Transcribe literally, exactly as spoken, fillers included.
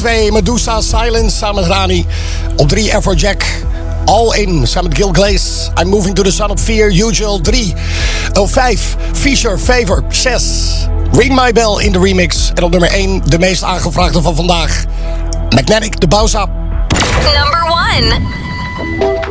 twee Medusa Silence samen met Rani. Op drie Afrojack. All In samen met Gil Glaze. I'm Moving to the Sun op vier. Usual drie. Op vijf Fisher Favor zes. Ring My Bell in de remix. En op nummer één de meest aangevraagde van vandaag. Magnetic, de Bauza. Number one.